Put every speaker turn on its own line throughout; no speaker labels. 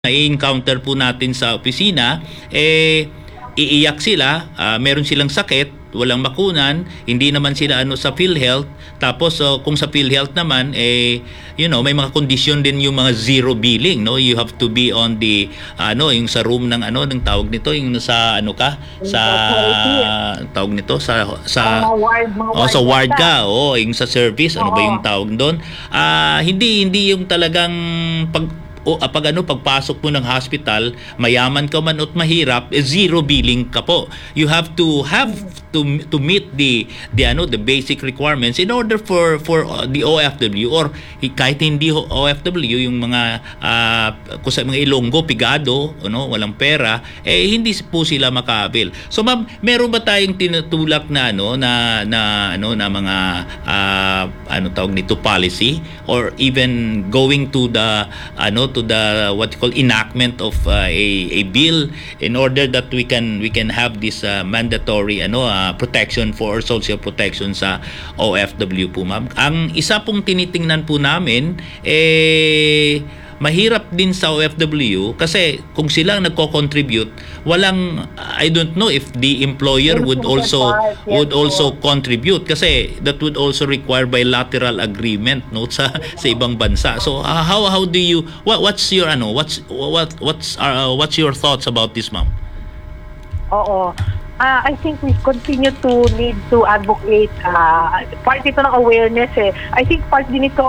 na-encounter po natin sa opisina, iiyak sila, meron silang sakit, walang makunan, hindi naman sila sa PhilHealth. Tapos kung sa PhilHealth naman, may mga kondisyon din yung mga zero billing, no? You have to be on the yung sa room ng ng tawag nito, yung sa sa tawag nito sa sa ward ka, yung sa service, ano ba yung tawag doon? Hindi yung talagang pagpasok mo ng hospital, mayaman ka man at mahirap, zero billing ka po. You have to meet the basic requirements in order for the OFW or kahit hindi OFW, yung mga kung sa mga Ilonggo, pigado, walang pera, hindi po sila maka-avail. So ma'am, meron ba tayong tinutulak na mga tawag nito, policy, or even going to the what you call enactment of a bill in order that we can have this mandatory protection for social protection sa OFW po, ma'am? Ang isa pong tinitingnan po namin, mahirap din sa OFW kasi kung sila nagko-contribute, I don't know if the employer would also contribute, kasi that would also require bilateral agreement, no, sa ibang bansa. So how do you, what's your what's your thoughts about this, ma'am?
Oo. I think we continue to need to advocate. Part ito ng awareness I think part din ito,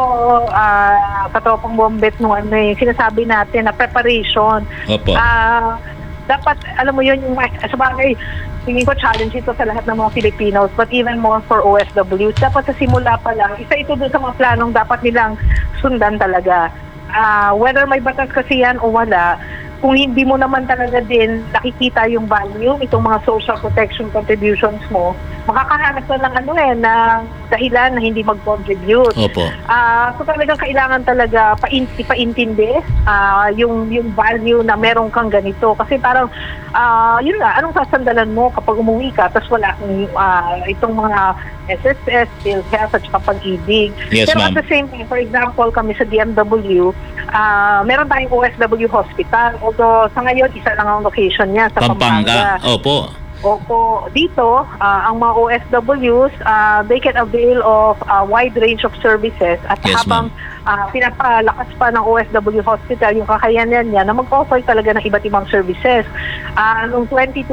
katropang bombet nung sinasabi natin na preparation.
Opo.
Dapat, alam mo yun, yung sabagay, tingin ko challenge ito sa lahat ng mga Filipinos, but even more for OFWs. Dapat sa simula pa lang, isa ito doon sa mga planong dapat nilang sundan talaga. Whether may batas kasi yan o wala, kung hindi mo naman talaga din nakikita yung value, itong mga social protection contributions mo, makakahanap ka ng ng dahilan na hindi mag-contribute.
Opo.
So talagang kailangan talaga paintindi yung value na meron kang ganito. Kasi parang, yun nga, anong sasandalan mo kapag umuwi ka, tapos wala kang itong mga SSS, PhilHealth, at saka pag-ibig.
Yes,
pero
ma'am.
at the same time, for example, kami sa DMW, meron tayong OFW hospital. Although sa ngayon, isa lang ang location niya sa Pampanga.
Opo.
Opo, dito, ang mga OFWs, they can avail of a wide range of services at
Yes,
habang pinapalakas pa ng OFW Hospital yung kakayanan niya na mag-offer talaga ng iba't ibang services. Noong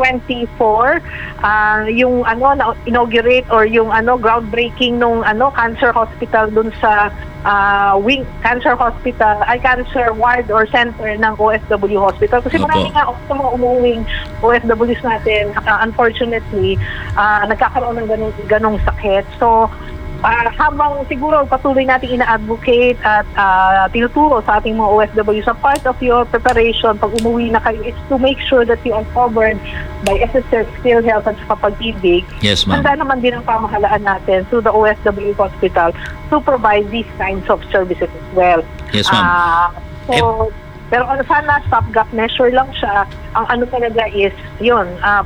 2024, yung na-inaugurate or yung groundbreaking nung cancer hospital dun sa cancer hospital, cancer ward or center ng OFW Hospital. Kasi marami nga sa mga umuwing OFWs natin, unfortunately, nagkakaroon ng ganong sakit. So, habang siguro patuloy natin ina-advocate at tinuturo sa ating mga OFW, sa part of your preparation pag umuwi na kayo is to make sure that you are covered by SSS, PhilHealth, at pag-ibig.
Yes, ma'am.
Handa naman din ang pamahalaan natin through the OFW Hospital to provide these kinds of services as well.
Yes, ma'am.
Pero sana stopgap measure lang siya. Ang talaga is yun,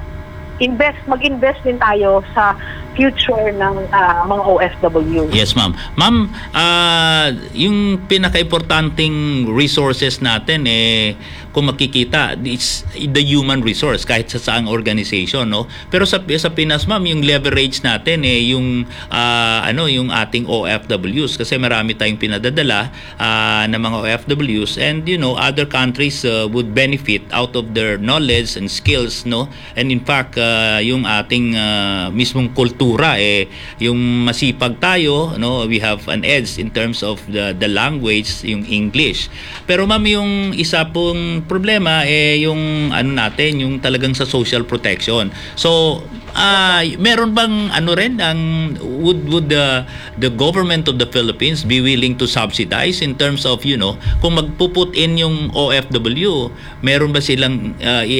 mag-invest din tayo sa future ng mga OFW.
Yes, ma'am. Ma'am, yung pinaka-importanting resources natin, kung makikita, it's the human resource kahit sa saang organization, no? Pero sa Pinas, ma'am, yung leverage natin, yung ating OFWs, kasi marami tayong pinadadala ng mga OFWs, and other countries would benefit out of their knowledge and skills, no? And in fact, yung ating mismong kultura, yung masipag tayo, no, we have an edge in terms of the language, yung English. Pero ma'am, yung isa pong problema yung natin, yung talagang sa social protection. So meron bang would the government of the Philippines be willing to subsidize in terms of kung magpuput in yung OFW, meron ba silang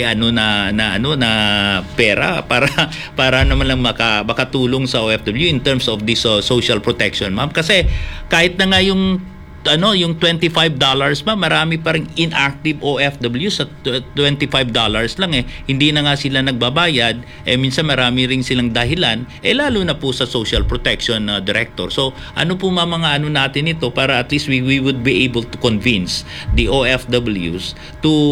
na pera para naman lang makatulong sa OFW in terms of this social protection, ma'am? Kasi kahit na nga yung yung $25 ba, marami pa ring inactive OFW sa $25 lang hindi na nga sila nagbabayad, minsan marami ring silang dahilan, lalo na po sa Social Protection Director. So ano po mga ano natin ito para at least we would be able to convince the OFWs to